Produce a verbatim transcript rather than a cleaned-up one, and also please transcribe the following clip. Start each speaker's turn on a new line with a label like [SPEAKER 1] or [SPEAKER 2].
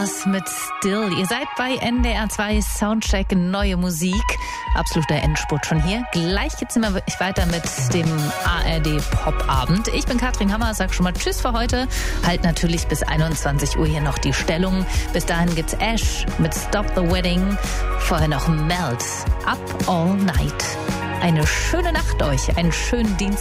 [SPEAKER 1] war's mit Still. Ihr seid bei N D R zwei Soundcheck, neue Musik. Absoluter Endspurt schon hier. Gleich geht's immer weiter mit dem A R D Popabend. Ich bin Katrin Hammer, sag schon mal Tschüss für heute. Halt natürlich bis einundzwanzig Uhr hier noch die Stellung. Bis dahin gibt's Ash mit Stop the Wedding. Vorher noch Melt, Up All Night. Eine schöne Nacht euch, einen schönen Dienstag.